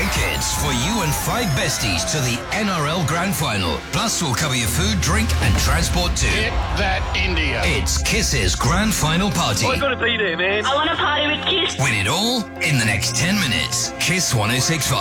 tickets for you and 5 besties to the NRL Grand Final. Plus, we'll cover your food, drink and transport too. Hit that India. It's Kiss's Grand Final Party. I've got to be there, man. I want to party with Kiss. Win it all in the next 10 minutes. Kiss 106.5.